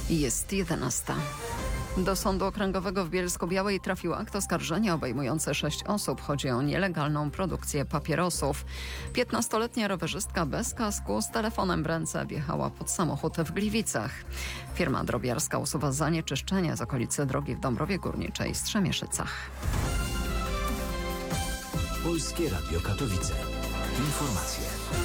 Jest 11. Do Sądu Okręgowego w Bielsku-Białej trafił akt oskarżenia obejmujący 6 osób. Chodzi o nielegalną produkcję papierosów. 15-letnia rowerzystka bez kasku z telefonem w ręce wjechała pod samochód w Gliwicach. Firma drobiarska usuwa zanieczyszczenia z okolicy drogi w Dąbrowie Górniczej w Strzemieszycach. Polskie Radio Katowice. Informacje.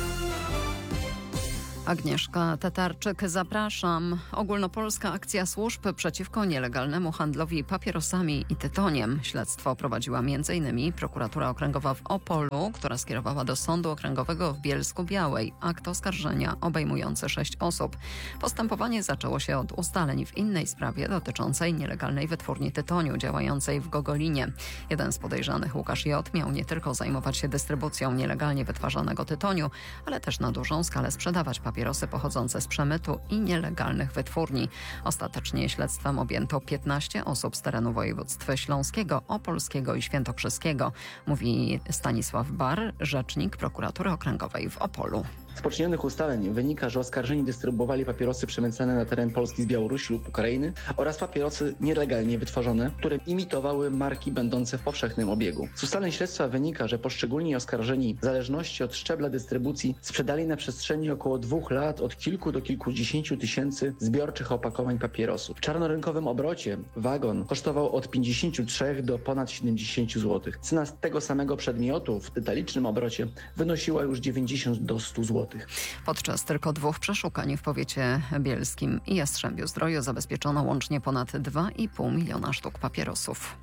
Agnieszka Tatarczyk, zapraszam. Ogólnopolska akcja służb przeciwko nielegalnemu handlowi papierosami i tytoniem. Śledztwo prowadziła m.in. Prokuratura Okręgowa w Opolu, która skierowała do Sądu Okręgowego w Bielsku-Białej akt oskarżenia obejmujący 6 osób. Postępowanie zaczęło się od ustaleń w innej sprawie dotyczącej nielegalnej wytwórni tytoniu działającej w Gogolinie. Jeden z podejrzanych, Łukasz J., miał nie tylko zajmować się dystrybucją nielegalnie wytwarzanego tytoniu, ale też na dużą skalę sprzedawać papierosy pochodzące z przemytu i nielegalnych wytwórni. Ostatecznie śledztwem objęto 15 osób z terenu województw śląskiego, opolskiego i świętokrzyskiego, mówi Stanisław Bar, rzecznik Prokuratury Okręgowej w Opolu. Z poczynionych ustaleń wynika, że oskarżeni dystrybuowali papierosy przemycane na teren Polski z Białorusi lub Ukrainy oraz papierosy nielegalnie wytworzone, które imitowały marki będące w powszechnym obiegu. Z ustaleń śledztwa wynika, że poszczególni oskarżeni w zależności od szczebla dystrybucji sprzedali na przestrzeni około 2 lat od kilku do kilkudziesięciu tysięcy zbiorczych opakowań papierosów. W czarnorynkowym obrocie wagon kosztował od 53 do ponad 70 zł. Cena tego samego przedmiotu w detalicznym obrocie wynosiła już 90 do 100 zł. Podczas tylko 2 przeszukań w powiecie bielskim i Jastrzębiu-Zdroju zabezpieczono łącznie ponad 2,5 miliona sztuk papierosów.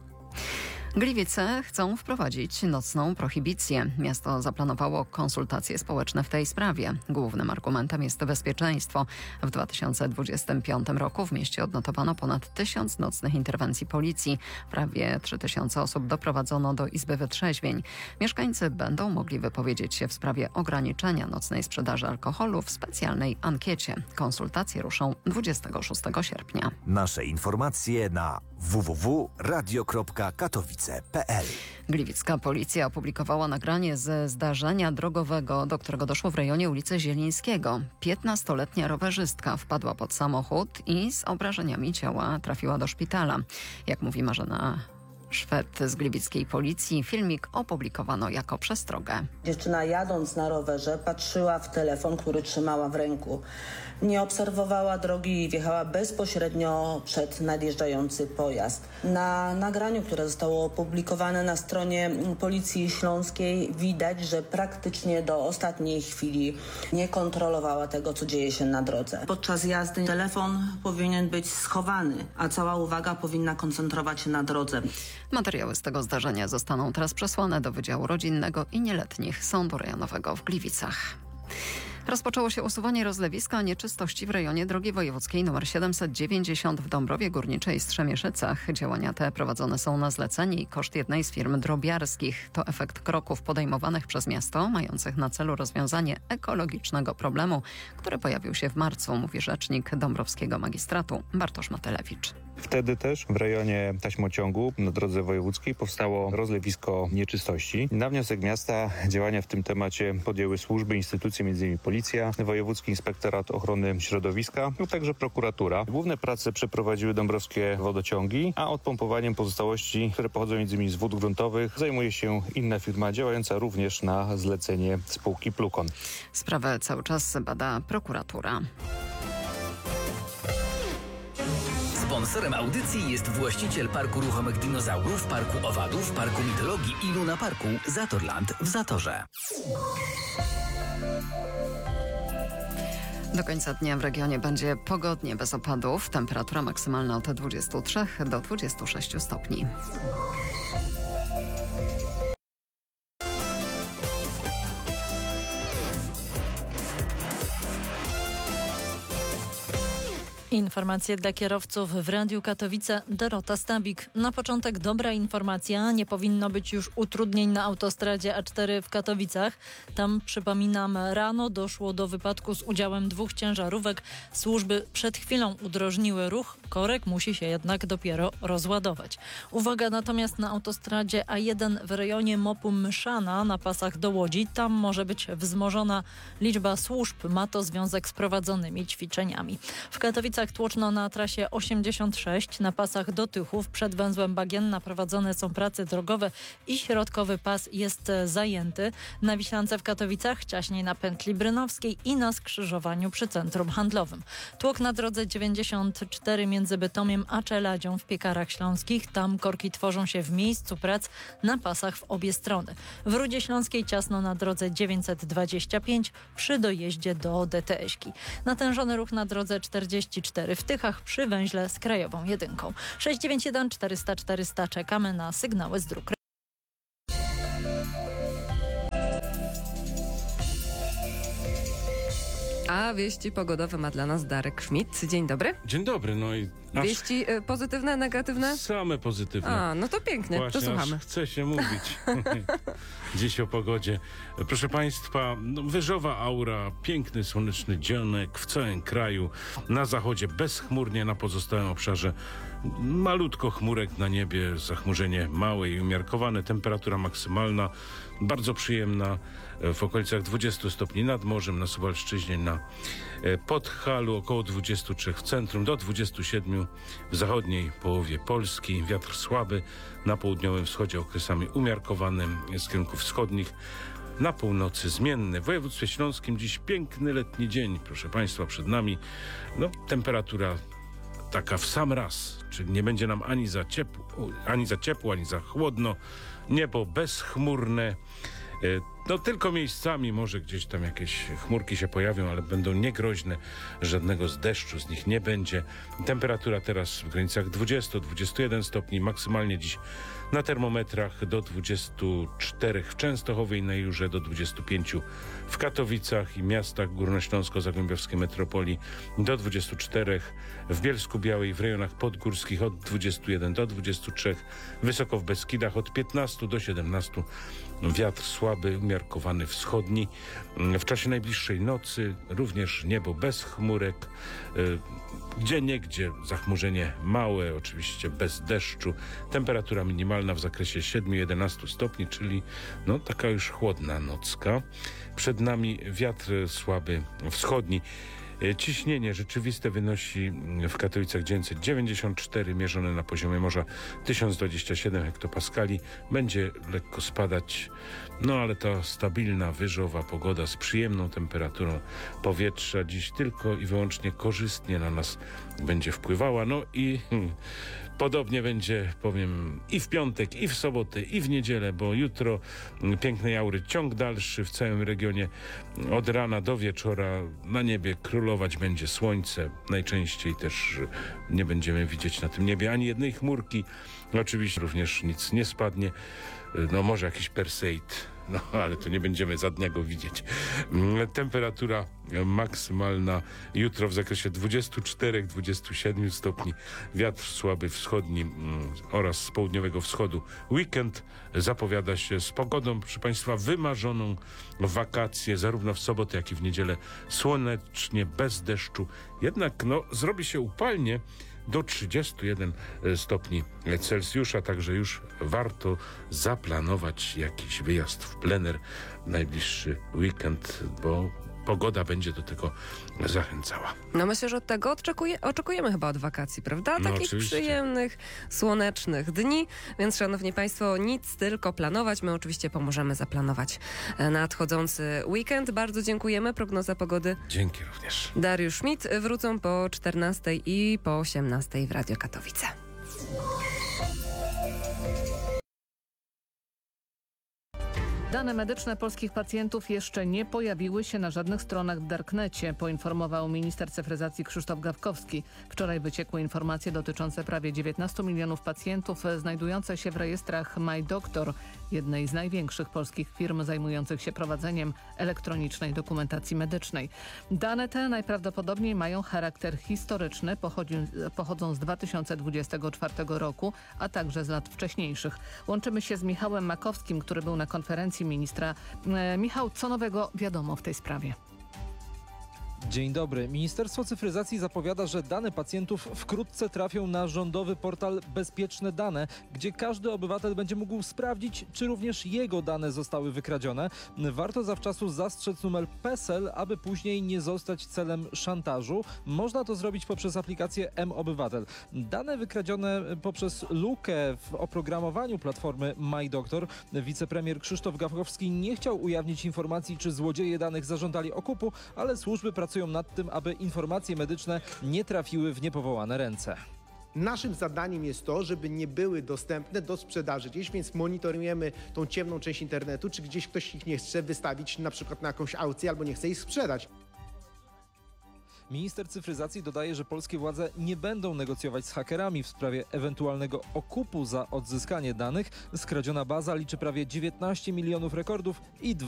Gliwice chcą wprowadzić nocną prohibicję. Miasto zaplanowało konsultacje społeczne w tej sprawie. Głównym argumentem jest bezpieczeństwo. W 2025 roku w mieście odnotowano ponad 1000 nocnych interwencji policji. Prawie 3000 osób doprowadzono do izby wytrzeźwień. Mieszkańcy będą mogli wypowiedzieć się w sprawie ograniczenia nocnej sprzedaży alkoholu w specjalnej ankiecie. Konsultacje ruszą 26 sierpnia. Nasze informacje na www.radio.katowice.pl. Gliwicka policja opublikowała nagranie ze zdarzenia drogowego, do którego doszło w rejonie ulicy Zielińskiego. 15-letnia rowerzystka wpadła pod samochód i z obrażeniami ciała trafiła do szpitala. Jak mówi Marzena Szwed z gliwickiej policji, filmik opublikowano jako przestrogę. Dziewczyna jadąc na rowerze patrzyła w telefon, który trzymała w ręku. Nie obserwowała drogi i wjechała bezpośrednio przed nadjeżdżający pojazd. Na nagraniu, które zostało opublikowane na stronie Policji Śląskiej, widać, że praktycznie do ostatniej chwili nie kontrolowała tego, co dzieje się na drodze. Podczas jazdy telefon powinien być schowany, a cała uwaga powinna koncentrować się na drodze. Materiały z tego zdarzenia zostaną teraz przesłane do Wydziału Rodzinnego i Nieletnich Sądu Rejonowego w Gliwicach. Rozpoczęło się usuwanie rozlewiska nieczystości w rejonie drogi wojewódzkiej nr 790 w Dąbrowie Górniczej w Strzemieszycach. Działania te prowadzone są na zlecenie i koszt jednej z firm drobiarskich. To efekt kroków podejmowanych przez miasto, mających na celu rozwiązanie ekologicznego problemu, który pojawił się w marcu, mówi rzecznik Dąbrowskiego Magistratu Bartosz Matelewicz. Wtedy też w rejonie taśmociągu na drodze wojewódzkiej powstało rozlewisko nieczystości. Na wniosek miasta działania w tym temacie podjęły służby, instytucje, m.in. Policja, Wojewódzki Inspektorat Ochrony Środowiska, a także prokuratura. Główne prace przeprowadziły dąbrowskie wodociągi, a odpompowaniem pozostałości, które pochodzą m.in. z wód gruntowych, zajmuje się inna firma działająca również na zlecenie spółki Plukon. Sprawę cały czas bada prokuratura. Sponsorem audycji jest właściciel Parku Ruchomych Dinozaurów, Parku Owadów, Parku Mitologii i Luna Parku Zatorland w Zatorze. Do końca dnia w regionie będzie pogodnie, bez opadów. Temperatura maksymalna od 23 do 26 stopni. Informacje dla kierowców w Radiu Katowice. Dorota Stabik. Na początek dobra informacja. Nie powinno być już utrudnień na autostradzie A4 w Katowicach. Tam, przypominam, rano doszło do wypadku z udziałem 2 ciężarówek. Służby przed chwilą udrożniły ruch. Korek musi się jednak dopiero rozładować. Uwaga natomiast na autostradzie A1 w rejonie Mopu Myszana na pasach do Łodzi. Tam może być wzmożona liczba służb. Ma to związek z prowadzonymi ćwiczeniami. W Katowicach Katowicach tłoczno na trasie 86 na pasach do Tychów. Przed węzłem Bagienna prowadzone są prace drogowe i środkowy pas jest zajęty. Na Wiślance w Katowicach ciaśniej na pętli Brynowskiej i na skrzyżowaniu przy centrum handlowym. Tłok na drodze 94 między Bytomiem a Czeladzią w Piekarach Śląskich. Tam korki tworzą się w miejscu prac na pasach w obie strony. W Rudzie Śląskiej ciasno na drodze 925 przy dojeździe do DTS-ki. Natężony ruch na drodze 44 w Tychach przy węźle z Krajową Jedynką. 691 400 400 czekamy na sygnały z dróg. A wieści pogodowe ma dla nas Darek Schmidt. Dzień dobry. Dzień dobry, no i Wieści pozytywne, negatywne? same pozytywne. A, no to pięknie, Właśnie, to słuchamy. aż chce się mówić dziś o pogodzie. Proszę Państwa, wyżowa aura, piękny słoneczny dzionek w całym kraju. Na zachodzie bezchmurnie, na pozostałym obszarze malutko chmurek na niebie, zachmurzenie małe i umiarkowane. Temperatura maksymalna bardzo przyjemna w okolicach 20 stopni nad morzem, na Suwalszczyźnie, na Podhalu, około 23 w centrum, do 27 w zachodniej połowie Polski. Wiatr słaby, na południowym wschodzie okresami umiarkowanym, z kierunków wschodnich. Na północy zmienny. W województwie śląskim dziś piękny letni dzień, proszę Państwa, przed nami. Temperatura taka w sam raz, czyli nie będzie nam ani za ciepło, ani za chłodno. Niebo bezchmurne. Tylko miejscami może gdzieś tam jakieś chmurki się pojawią, ale będą niegroźne. Żadnego z deszczu z nich nie będzie. Temperatura teraz w granicach 20-21 stopni. Maksymalnie dziś na termometrach do 24 w Częstochowie i na Jurze, do 25 w Katowicach i miastach górnośląsko-zagłębiowskiej metropolii, do 24 w Bielsku-Białej, w rejonach podgórskich od 21 do 23, wysoko w Beskidach od 15 do 17. Wiatr słaby, umiarkowany wschodni. W czasie najbliższej nocy również niebo bez chmurek. Gdzieniegdzie zachmurzenie małe, oczywiście bez deszczu. Temperatura minimalna w zakresie 7-11 stopni, czyli taka już chłodna nocka. Przed nami wiatr słaby wschodni. Ciśnienie rzeczywiste wynosi w Katowicach 994, mierzone na poziomie morza 1027 hektopaskali. Będzie lekko spadać, ale ta stabilna, wyżowa pogoda z przyjemną temperaturą powietrza dziś tylko i wyłącznie korzystnie na nas będzie wpływała. I podobnie będzie, powiem, i w piątek, i w sobotę, i w niedzielę, bo jutro pięknej aury ciąg dalszy w całym regionie. Od rana do wieczora na niebie królować będzie słońce. Najczęściej też nie będziemy widzieć na tym niebie ani jednej chmurki. Oczywiście również nic nie spadnie. Może jakiś Perseid, ale to nie będziemy za dnia go widzieć. Temperatura maksymalna jutro w zakresie 24-27 stopni. Wiatr słaby wschodni oraz z południowego wschodu. Weekend zapowiada się z pogodą, proszę Państwa, wymarzoną w wakacje, zarówno w sobotę, jak i w niedzielę. Słonecznie, bez deszczu. Jednak zrobi się upalnie do 31 stopni Celsjusza, także już warto zaplanować jakiś wyjazd w plener najbliższy weekend, bo pogoda będzie do tego zachęcała. Myślę, że od tego oczekujemy chyba od wakacji, prawda? Takich oczywiście. Przyjemnych, słonecznych dni, więc szanowni Państwo, nic, tylko planować. My oczywiście pomożemy zaplanować nadchodzący weekend. Bardzo dziękujemy. Prognoza pogody. Dzięki również. Dariusz Schmidt. Wrócą po 14 i po 18 w Radio Katowice. Dane medyczne polskich pacjentów jeszcze nie pojawiły się na żadnych stronach w Darknecie, poinformował minister cyfryzacji Krzysztof Gawkowski. Wczoraj wyciekły informacje dotyczące prawie 19 milionów pacjentów znajdujących się w rejestrach MyDoktor, jednej z największych polskich firm zajmujących się prowadzeniem elektronicznej dokumentacji medycznej. Dane te najprawdopodobniej mają charakter historyczny, pochodzą z 2024 roku, a także z lat wcześniejszych. Łączymy się z Michałem Makowskim, który był na konferencji ministra. Michał, co nowego wiadomo w tej sprawie? Dzień dobry. Ministerstwo Cyfryzacji zapowiada, że dane pacjentów wkrótce trafią na rządowy portal Bezpieczne Dane, gdzie każdy obywatel będzie mógł sprawdzić, czy również jego dane zostały wykradzione. Warto zawczasu zastrzec numer PESEL, aby później nie zostać celem szantażu. Można to zrobić poprzez aplikację mObywatel. Dane wykradzione poprzez lukę w oprogramowaniu platformy MyDoktor. Wicepremier Krzysztof Gawkowski nie chciał ujawnić informacji, czy złodzieje danych zażądali okupu, ale służby pracują nad tym, aby informacje medyczne nie trafiły w niepowołane ręce. Naszym zadaniem jest to, żeby nie były dostępne do sprzedaży gdzieś, więc monitorujemy tą ciemną część internetu, czy gdzieś ktoś ich nie chce wystawić na przykład na jakąś aukcję albo nie chce ich sprzedać. Minister cyfryzacji dodaje, że polskie władze nie będą negocjować z hakerami w sprawie ewentualnego okupu za odzyskanie danych. Skradziona baza liczy prawie 19 milionów rekordów i